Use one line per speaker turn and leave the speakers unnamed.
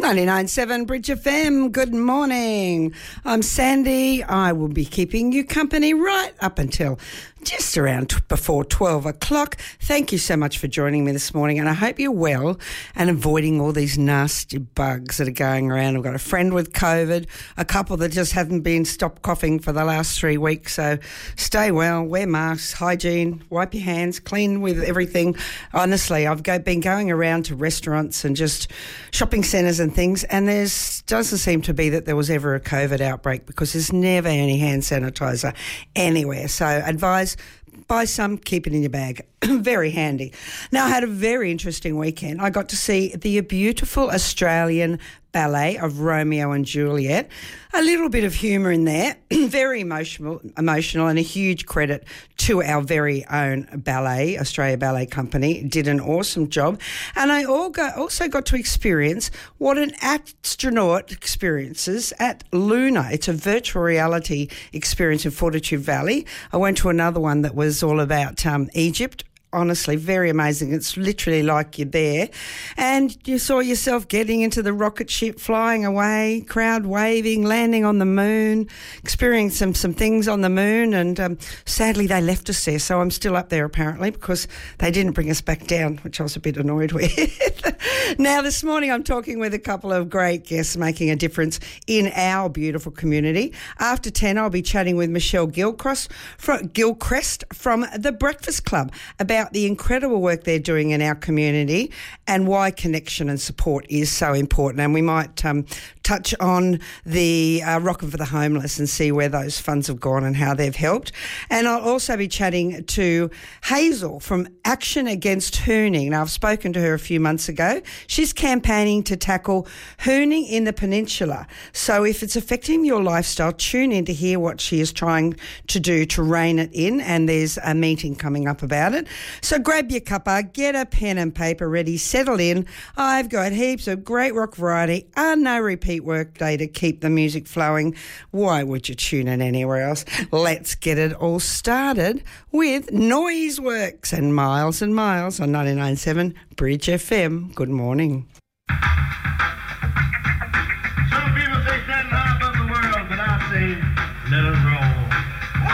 99.7 Bridge FM, good morning. I'm Sandy. I will be keeping you company right up until just around before 12 o'clock. Thank you so much for joining me this morning, and I hope you're well and avoiding all these nasty bugs that are going around. I've got a friend with COVID, a couple that just haven't been stopped coughing for the last 3 weeks, so stay well, wear masks, hygiene, wipe your hands, clean with everything. Honestly, I've been going around to restaurants and just shopping centres and things, and there doesn't seem to be that there was ever a COVID outbreak because there's never any hand sanitizer anywhere. So advise, buy some, keep it in your bag. Very handy. Now, I had a very interesting weekend. I got to see the beautiful Australian ballet of Romeo and Juliet. A little bit of humour in there. Very emotional, and a huge credit to our very own ballet, Australia Ballet Company. Did an awesome job. And I also got to experience what an astronaut experiences at Luna. It's a virtual reality experience in Fortitude Valley. I went to another one that was all about Egypt. Honestly, very amazing. It's literally like you're there. And you saw yourself getting into the rocket ship, flying away, crowd waving, landing on the moon, experiencing some things on the moon. And sadly, they left us there. So I'm still up there apparently because they didn't bring us back down, which I was a bit annoyed with. Now, this morning, I'm talking with a couple of great guests making a difference in our beautiful community. After 10, I'll be chatting with Michelle Gilchrist from The Breakfast Club about the incredible work they're doing in our community and why connection and support is so important. And we might touch on the Rockin' for the Homeless and see where those funds have gone and how they've helped. And I'll also be chatting to Hazel from Action Against Hooning. Now, I've spoken to her a few months ago. She's campaigning to tackle hooning in the peninsula. So if it's affecting your lifestyle, tune in to hear what she is trying to do to rein it in. And there's a meeting coming up about it. So grab your cuppa, get a pen and paper ready, settle in. I've got heaps of great rock variety and no repeat workday to keep the music flowing. Why would you tune in anywhere else? Let's get it all started with Noiseworks and Miles on 99.7 Bridge FM. Good morning.